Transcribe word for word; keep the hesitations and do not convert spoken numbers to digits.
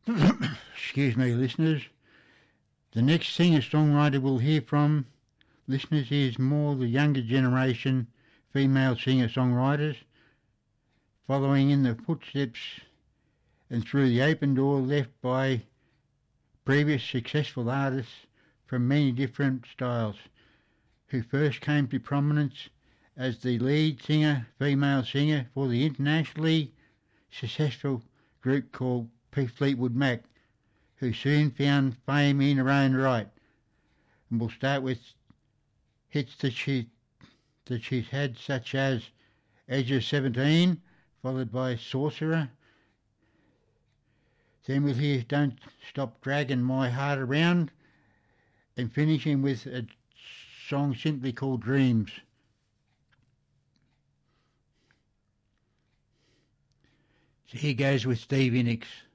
Excuse me, listeners. The next singer-songwriter we'll hear from, listeners, is more the younger generation female singer-songwriters, following in the footsteps and through the open door left by previous successful artists from many different styles, who first came to prominence as the lead singer, female singer for the internationally successful group called P. Fleetwood Mac, who soon found fame in her own right. And we'll start with hits that she that she's had, such as Edge of seventeen, followed by Sorcerer. Then we'll hear Don't Stop Dragging My Heart Around, and finishing with a song simply called Dreams. So here goes with Stevie Nicks.